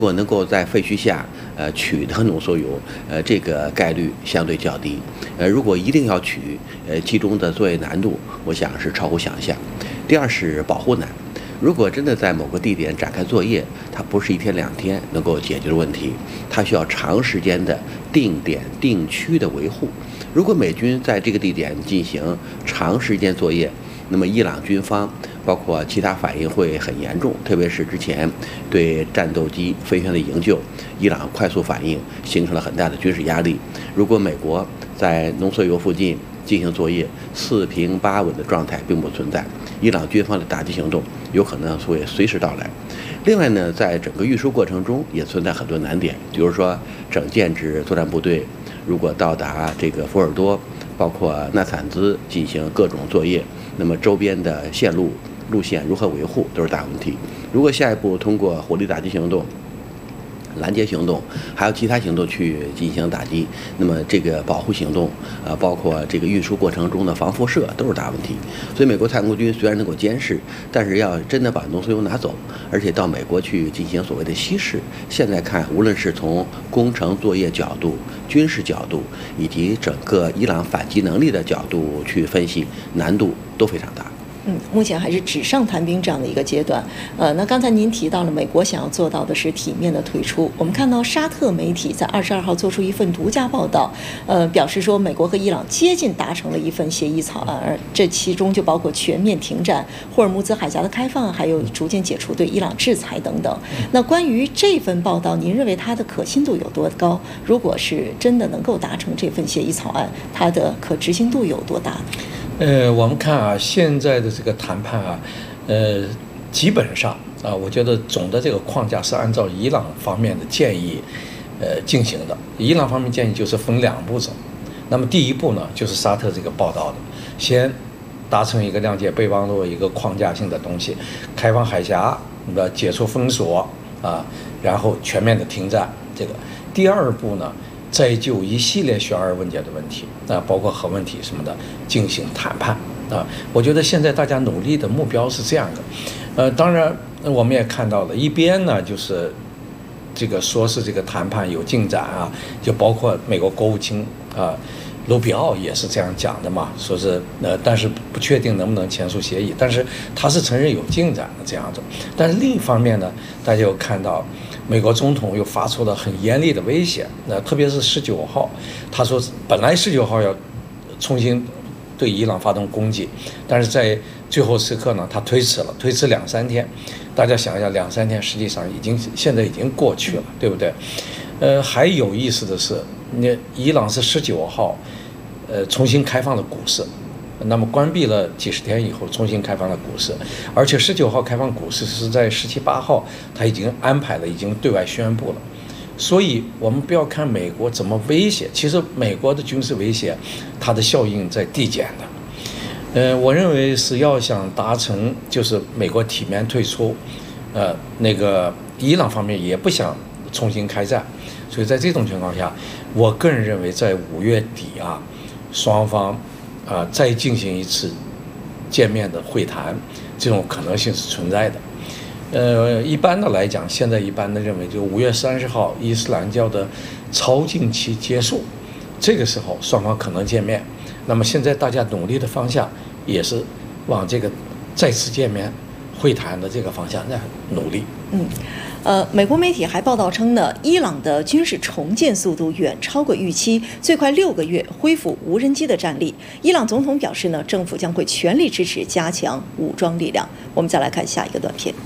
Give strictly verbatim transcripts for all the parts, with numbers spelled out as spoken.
如果能够在废墟下，呃，取得浓缩铀，呃，这个概率相对较低。呃，如果一定要取，呃，其中的作业难度，我想是超乎想象。第二是保护难，如果真的在某个地点展开作业，它不是一天两天能够解决的问题，它需要长时间的定点定区的维护。如果美军在这个地点进行长时间作业，那么伊朗军方包括其他反应会很严重，特别是之前对战斗机飞行的营救，伊朗快速反应形成了很大的军事压力。如果美国在浓缩铀附近进行作业，四平八稳的状态并不存在，伊朗军方的打击行动有可能会随时到来。另外呢，在整个运输过程中也存在很多难点，比如说整建制作战部队如果到达这个福尔多，包括纳坦兹进行各种作业，那么周边的线路路线如何维护都是大问题。如果下一步通过火力打击行动、拦截行动，还有其他行动去进行打击，那么这个保护行动，呃，包括这个运输过程中的防辐射都是大问题。所以，美国太空军虽然能够监视，但是要真的把浓缩铀拿走，而且到美国去进行所谓的稀释，现在看，无论是从工程作业角度、军事角度，以及整个伊朗反击能力的角度去分析，难度都非常大。 嗯，目前还是纸上谈兵这样的一个阶段。呃，那刚才您提到了，美国想要做到的是体面的退出。我们看到沙特媒体在二十二号做出一份独家报道，呃，表示说美国和伊朗接近达成了一份协议草案，而这其中就包括全面停战、霍尔木兹海峡的开放，还有逐渐解除对伊朗制裁等等。那关于这份报道，您认为它的可信度有多高？如果是真的能够达成这份协议草案，它的可执行度有多大呢？ 呃，我们看啊，现在的这个谈判啊，呃，基本上啊，我觉得总的这个框架是按照伊朗方面的建议，呃，进行的。伊朗方面建议就是分两步走。那么第一步呢，就是沙特这个报道的，先达成一个谅解备忘录一个框架性的东西，开放海峡，呃，解除封锁啊，然后全面的停战。这个第二步呢，再就一系列悬而未解的问题啊，包括核问题什么的进行谈判啊。我觉得现在大家努力的目标是这样的，呃，当然我们也看到了，一边呢就是这个说是这个谈判有进展啊，就包括美国国务卿啊卢比奥也是这样讲的嘛，说是呃，但是不确定能不能签署协议，但是他是承认有进展的这样子。但是另一方面呢，大家又看到美国总统又发出了很严厉的威胁，那特别是十九号，他说本来十九号要重新对伊朗发动攻击，但是在最后时刻呢，他推迟了，推迟两三天。大家想一下，两三天实际上已经现在已经过去了，对不对？呃，还有意思的是，那伊朗是十九号，呃，重新开放了股市。那么关闭了几十天以后，重新开放了股市，而且十九号开放股市是在十七八号，他已经安排了，已经对外宣布了。所以我们不要看美国怎么威胁，其实美国的军事威胁，它的效应在递减的。呃，我认为是要想达成，就是美国体面退出，呃，那个伊朗方面也不想重新开战，所以在这种情况下，我个人认为在五月底啊，双方。啊，再进行一次见面的会谈，这种可能性是存在的。呃，一般的来讲，现在一般的认为，就五月三十号伊斯兰教的超禁期结束，这个时候双方可能见面。那么现在大家努力的方向也是往这个再次见面会谈的这个方向在努力。 嗯。呃，美国媒体还报道称呢，伊朗的军事重建速度远超过预期，最快六个月恢复无人机的战力。伊朗总统表示呢，政府将会全力支持加强武装力量。我们再来看下一个短片。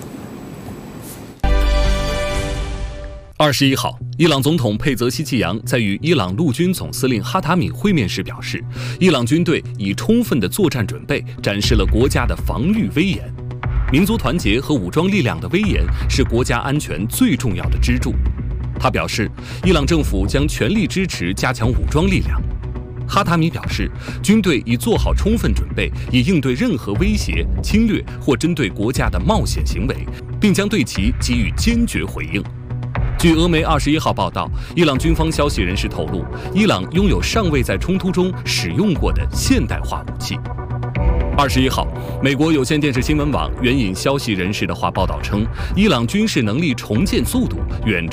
二十一号，伊朗总统佩泽希季扬在与伊朗陆军总司令哈塔米会面时表示，伊朗军队以充分的作战准备展示了国家的防御威严。民族团结和武装力量的威严是国家安全最重要的支柱。他表示，伊朗政府将全力支持加强武装力量。哈塔米表示，军队已做好充分准备，以应对任何威胁、侵略或针对国家的冒险行为，并将对其给予坚决回应。据俄媒二十一号报道，伊朗军方消息人士透露，伊朗拥有尚未在冲突中使用过的现代化武器。二十一号，美国有线电视新闻网援引消息人士的话报道称，伊朗军事能力重建速度远